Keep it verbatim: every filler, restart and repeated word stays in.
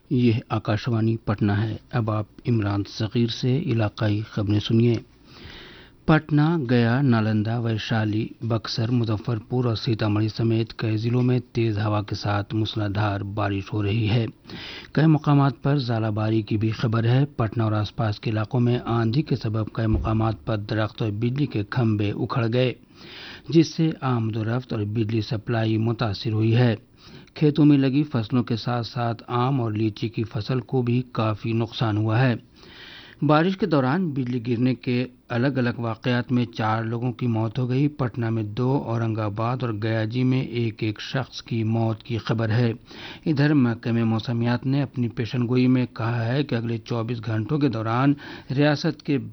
यह आकाशवाणी पटना है। अब आप इमरान सगीर से इलाकाई खबरें सुनिए। पटना, गया, नालंदा, वैशाली, बक्सर, मुजफ्फरपुर और सीतामढ़ी समेत कई जिलों में तेज हवा के साथ मूसलाधार बारिश हो रही है। कई मुकामात पर ज़ालाबारी की भी खबर है। पटना और आसपास के इलाकों में आंधी के सबब कई मुकामात पर दरख्त और बिजली के खंभे उखड़ गए, जिससे आमदोरफ्त और बिजली सप्लाई मुतासिर हुई है। खेतों में लगी फसलों के साथ साथ आम और लीची की फसल को भी काफी नुकसान हुआ है। बारिश के दौरान बिजली गिरने के अलग अलग वाकयात में चार लोगों की मौत हो गई। पटना में दो, औरंगाबाद और गयाजी में एक एक शख्स की मौत की खबर है। इधर महकमे मौसमियात ने अपनी पेशनगोई में कहा है कि अगले चौबीस घंटों के दौरान रियासत के